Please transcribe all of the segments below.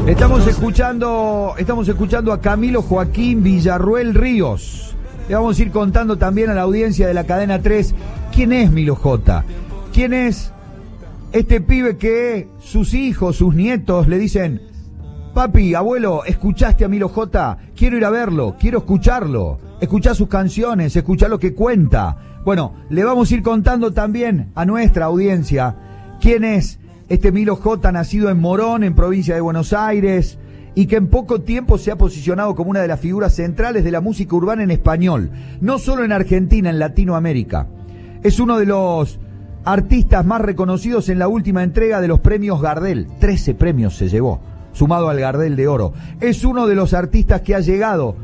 Estamos escuchando a Camilo Joaquín Villarruel Ríos. Le vamos a ir contando también a la audiencia de la Cadena 3 quién es Milo J. ¿Quién es este pibe que sus hijos, sus nietos le dicen: papi, abuelo, ¿escuchaste a Milo J? Quiero ir a verlo, quiero escucharlo, escuchar sus canciones, escuchar lo que cuenta. Bueno, le vamos a ir contando también a nuestra audiencia quién es este Milo J, nacido en Morón, en provincia de Buenos Aires, y que en poco tiempo se ha posicionado como una de las figuras centrales de la música urbana en español, no solo en Argentina, en Latinoamérica. Es uno de los artistas más reconocidos en la última entrega de los premios Gardel. 13 premios se llevó, sumado al Gardel de Oro. Es uno de los artistas que ha llegado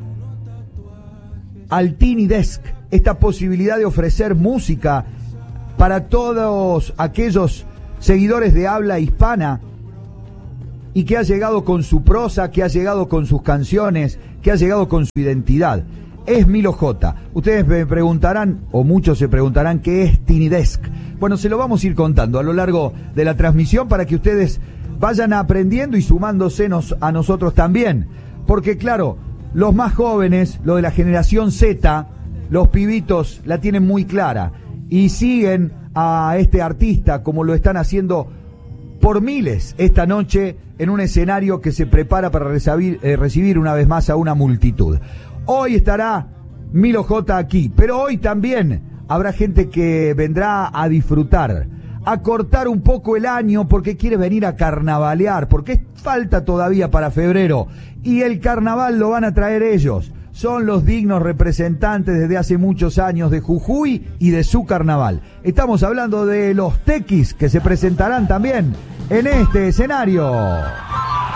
al Tiny Desk, esta posibilidad de ofrecer música para todos aquellos seguidores de habla hispana, y que ha llegado con su prosa, que ha llegado con sus canciones, que ha llegado con su identidad. Es Milo J. Ustedes me preguntarán, o muchos se preguntarán, ¿qué es Tiny Desk? Bueno, se lo vamos a ir contando a lo largo de la transmisión para que ustedes vayan aprendiendo y sumándose a nosotros también. Porque claro, los más jóvenes, los de la generación Z, los pibitos la tienen muy clara y siguen a este artista como lo están haciendo por miles esta noche en un escenario que se prepara para recibir una vez más a una multitud. Hoy estará Milo J aquí, pero hoy también habrá gente que vendrá a disfrutar, a cortar un poco el año porque quiere venir a carnavalear, porque falta todavía para febrero y el carnaval lo van a traer ellos. Son los dignos representantes desde hace muchos años de Jujuy y de su carnaval. Estamos hablando de los Tequis, que se presentarán también en este escenario.